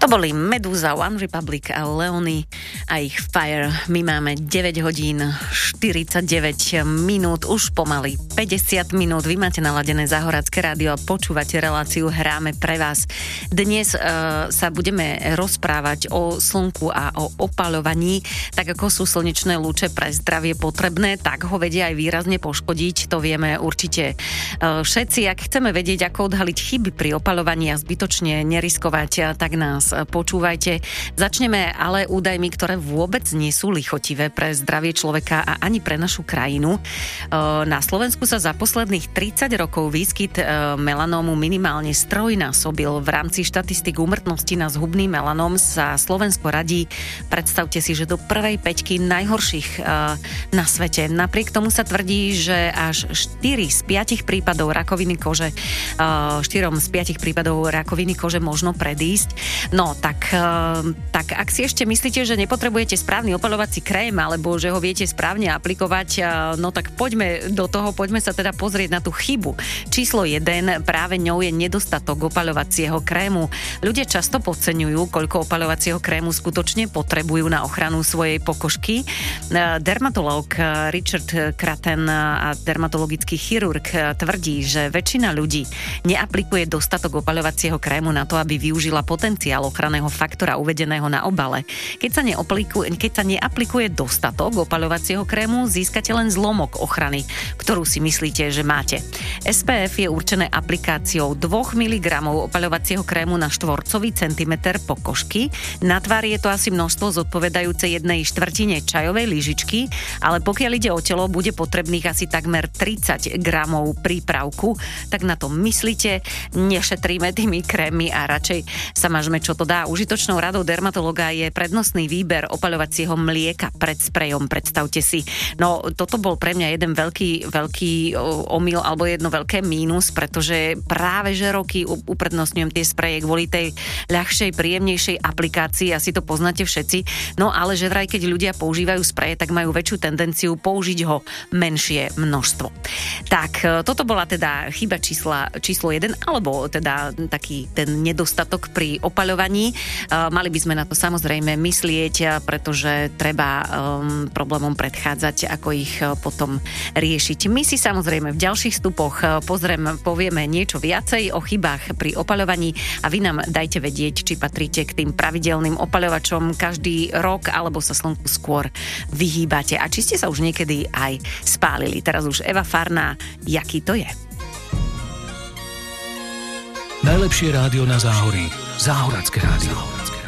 boli Meduza, One Republic a Leony a ich Fire. My máme 9 hodín 49 minút, už pomaly 50 minút. Vy máte naladené Záhoracké rádio a počúvate reláciu Hráme pre vás. Dnes sa budeme rozprávať o slnku a o opaľovaní. Tak ako sú slnečné lúče pre zdravie potrebné, tak ho vedia aj výrazne poškodiť. To vieme určite všetci. Ak chceme vedieť, ako odhaliť chyby pri opaľovaní a zbytočne neriskovať, tak nás počúvajte. Začneme ale údajmi, ktoré vôbec nie sú lichotivé pre zdravie človeka a ani pre našu krajinu. Na Slovensku sa za posledných 30 rokov výskyt melanómu minimálne strojnásobil. V rámci štatistik úmrtnosti na zhubný melanóm sa Slovensko radí, predstavte si, že do prvej päťky najhorších na svete. Napriek tomu sa tvrdí, že až 4 z 5 prípadov rakoviny kože 4 z 5 prípadov rakoviny kože možno predísť. No, tak ak si ešte myslíte, že nepotrebujete správny opaľovací krém, alebo že ho viete správne aplikovať, no tak poďme do toho, poďme sa teda pozrieť na tú chybu. Číslo 1, práve ňou je nedostatok opaľovacieho krému. Ľudia často podceňujú, koľko opaľovacieho krému skutočne potrebujú na ochranu svojej pokožky. Dermatológ Richard Craten a dermatologický chirurg tvrdí, že väčšina ľudí neaplikuje dostatok opaľovacieho krému na to, aby využila potenciál ochranného faktora uvedeného na obale. Keď sa neaplikuje dostatok opaľovacieho krému, získate len zlomok ochrany, ktorú si myslíte, že máte. SPF je určené aplikáciou 2 mg opaľovacieho krému na štvorcový centimeter pokožky. Na tvár je to asi množstvo zodpovedajúce 1/4 čajovej lyžičky, ale pokiaľ ide o telo, bude potrebných asi takmer 30 gramov prípravku. Tak na to myslíte, nešetríme tými krémy a radšej sa mažme, čo to dá. Užitočnou radou dermatologa je prednostný výber opaľovacieho mlieka pred sprejom, predstavte si. No, toto bol pre mňa jeden veľký omyl, alebo jedno veľké mínus, pretože práve že roky uprednostňujem tie spreje kvôli tej ľahšej, príjemnejšej aplikácii, asi to poznáte všetci. No, ale že vraj, keď ľudia používajú spreje, tak majú väčšiu tendenciu použiť ho menšie množstvo. Tak, toto bola teda chyba číslo 1, alebo teda taký ten nedostatok pri opaľovaní. Mali by sme na to samozrejme myslieť, pretože treba problémom predchádzať, ako ich potom riešiť. My si samozrejme v ďalších vstupoch povieme niečo viacej o chybách pri opaľovaní a vy nám dajte vedieť, či patríte k tým pravidelným opaľovačom každý rok, alebo sa slnku skôr vyhýbate. A či ste sa už niekedy aj spálili. Teraz už Eva Farná, jaký to je? Najlepšie rádio na Záhorí. Záhoracké rádio.